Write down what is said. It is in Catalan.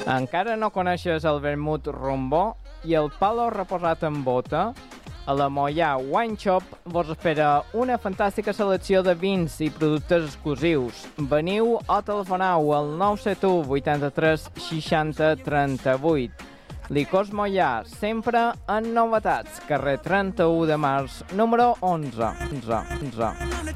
Encara no coneixes el vermut rombó i el palo reposat en bota? A la Moià Wine Shop vos espera una fantàstica selecció de vins i productes exclusius. Veniu o telefoneu al 971 83 60 38. Licors Moià, sempre en novetats. Carrer 31 de març, número 11.